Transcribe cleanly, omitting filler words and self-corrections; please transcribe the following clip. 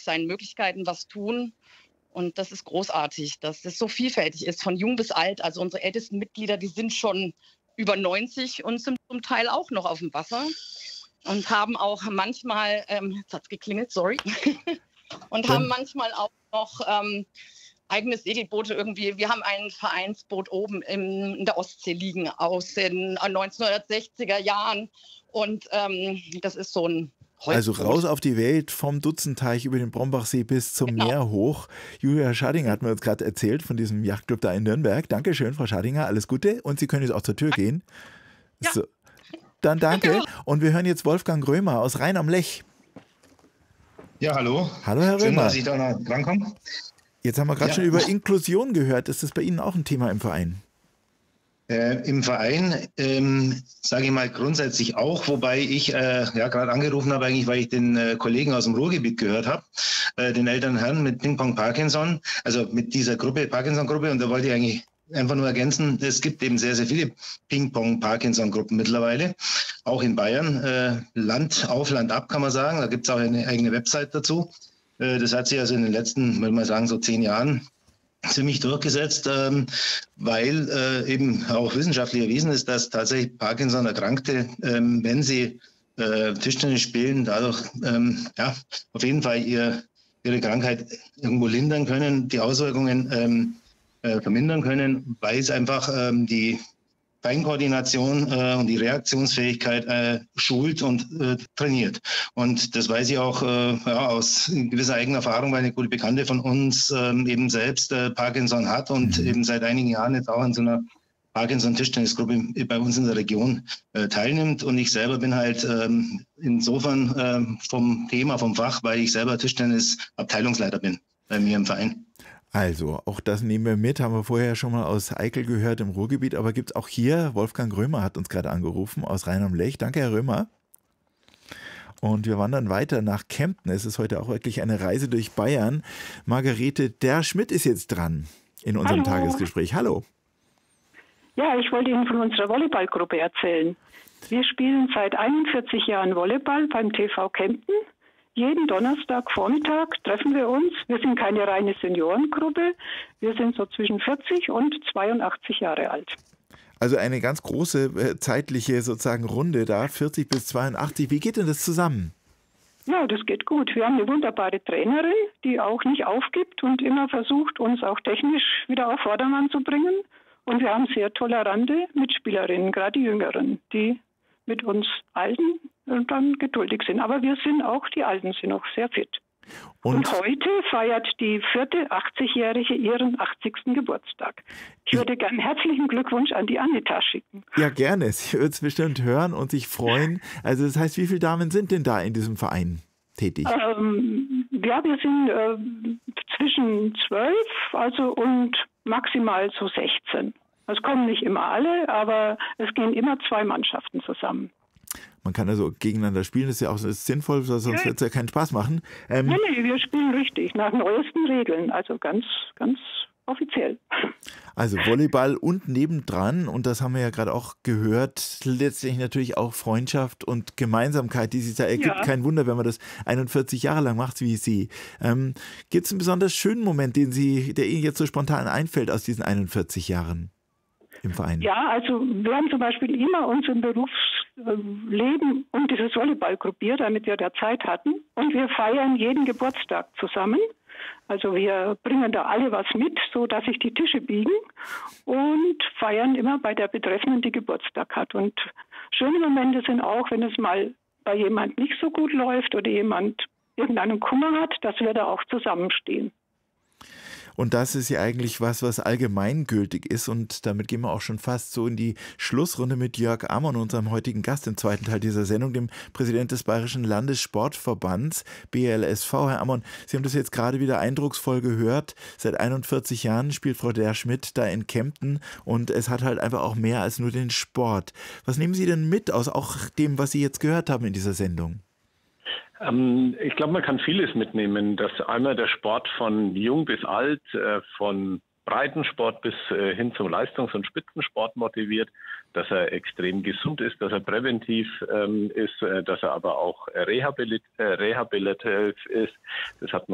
seinen Möglichkeiten was tun. Und das ist großartig, dass es so vielfältig ist, von jung bis alt. Also unsere ältesten Mitglieder, die sind schon über 90 und sind zum Teil auch noch auf dem Wasser und haben auch manchmal, jetzt hat es geklingelt, sorry, und haben manchmal auch noch eigene Segelboote irgendwie. Wir haben ein Vereinsboot oben in der Ostsee liegen aus den 1960er Jahren und das ist so ein Holzboot. Also raus auf die Welt, vom Dutzenteich über den Brombachsee bis zum Meer hoch. Julia Schadinger hat mir uns gerade erzählt von diesem Yachtclub da in Nürnberg. Dankeschön, Frau Schadinger, alles Gute. Und Sie können jetzt auch zur Tür gehen. Ja. So. Dann danke. Und wir hören jetzt Wolfgang Römer aus Rhein am Lech. Ja, hallo. Hallo, Herr Römer. Schön, dass ich da noch drankomme. Jetzt haben wir gerade schon über Inklusion gehört. Ist das bei Ihnen auch ein Thema im Verein? Im Verein, sage ich mal, grundsätzlich auch, wobei ich gerade angerufen habe, eigentlich, weil ich den Kollegen aus dem Ruhrgebiet gehört habe, den älteren Herrn mit Ping-Pong Parkinson, also mit dieser Gruppe, Parkinson-Gruppe, und da wollte ich eigentlich einfach nur ergänzen, es gibt eben sehr, sehr viele Ping-Pong Parkinson-Gruppen mittlerweile, auch in Bayern, Land auf, Land ab, kann man sagen, da gibt es auch eine eigene Website dazu. Das hat sich also in den letzten, würde man sagen, so 10 Jahren ziemlich durchgesetzt, weil eben auch wissenschaftlich erwiesen ist, dass tatsächlich Parkinson-Erkrankte, wenn sie Tischtennis spielen, dadurch auf jeden Fall ihre Krankheit irgendwo lindern können, die Auswirkungen vermindern können, weil es einfach die Feinkoordination und die Reaktionsfähigkeit schult und trainiert. Und das weiß ich auch aus gewisser eigener Erfahrung, weil eine gute Bekannte von uns eben selbst Parkinson hat und eben seit einigen Jahren jetzt auch an so einer Parkinson-Tischtennisgruppe bei uns in der Region teilnimmt. Und ich selber bin halt insofern vom Thema, vom Fach, weil ich selber Tischtennis-Abteilungsleiter bin bei mir im Verein. Also, auch das nehmen wir mit, haben wir vorher schon mal aus Eickel gehört im Ruhrgebiet, aber gibt es auch hier, Wolfgang Römer hat uns gerade angerufen aus Rhein am Lech. Danke, Herr Römer. Und wir wandern weiter nach Kempten. Es ist heute auch wirklich eine Reise durch Bayern. Margarete Derschmidt ist jetzt dran in unserem Tagesgespräch. Hallo. Ja, ich wollte Ihnen von unserer Volleyballgruppe erzählen. Wir spielen seit 41 Jahren Volleyball beim TV Kempten. Jeden Donnerstagvormittag treffen wir uns. Wir sind keine reine Seniorengruppe. Wir sind so zwischen 40 und 82 Jahre alt. Also eine ganz große zeitliche sozusagen Runde da, 40 bis 82. Wie geht denn das zusammen? Ja, das geht gut. Wir haben eine wunderbare Trainerin, die auch nicht aufgibt und immer versucht, uns auch technisch wieder auf Vordermann zu bringen. Und wir haben sehr tolerante Mitspielerinnen, gerade die Jüngeren, die mit uns Alten dann geduldig sind. Aber wir sind auch, die Alten sind auch sehr fit. Und heute feiert die 4. 80-Jährige ihren 80. Geburtstag. Ich würde gerne herzlichen Glückwunsch an die Anita schicken. Ja, gerne. Sie wird es bestimmt hören und sich freuen. Also das heißt, wie viele Damen sind denn da in diesem Verein tätig? Ja, wir sind zwischen 12 und maximal so 16. Es kommen nicht immer alle, aber es gehen immer 2 Mannschaften zusammen. Man kann also gegeneinander spielen, das ist ja auch sinnvoll, sonst wird es ja keinen Spaß machen. Nee, wir spielen richtig, nach neuesten Regeln, also ganz, ganz offiziell. Also Volleyball und nebendran, und das haben wir ja gerade auch gehört, letztlich natürlich auch Freundschaft und Gemeinsamkeit, die sich da ergibt. Ja. Kein Wunder, wenn man das 41 Jahre lang macht, wie Sie. Gibt es einen besonders schönen Moment, der Ihnen jetzt so spontan einfällt aus diesen 41 Jahren im Verein? Ja, also wir haben zum Beispiel immer unseren Berufsleben um dieses Volleyball gruppiert, damit wir da Zeit hatten. Und wir feiern jeden Geburtstag zusammen. Also wir bringen da alle was mit, so dass sich die Tische biegen und feiern immer bei der Betreffenden, die Geburtstag hat. Und schöne Momente sind auch, wenn es mal bei jemand nicht so gut läuft oder jemand irgendeinen Kummer hat, dass wir da auch zusammenstehen. Und das ist ja eigentlich was allgemeingültig ist. Und damit gehen wir auch schon fast so in die Schlussrunde mit Jörg Ammon, unserem heutigen Gast im zweiten Teil dieser Sendung, dem Präsident des Bayerischen Landessportverbands BLSV. Herr Ammon, Sie haben das jetzt gerade wieder eindrucksvoll gehört. Seit 41 Jahren spielt Frau Derschmidt da in Kempten und es hat halt einfach auch mehr als nur den Sport. Was nehmen Sie denn mit aus auch dem, was Sie jetzt gehört haben in dieser Sendung? Ich glaube, man kann vieles mitnehmen, dass einmal der Sport von jung bis alt, von Breitensport bis hin zum Leistungs- und Spitzensport motiviert, dass er extrem gesund ist, dass er präventiv ist, dass er aber auch rehabilitativ ist. Das hat man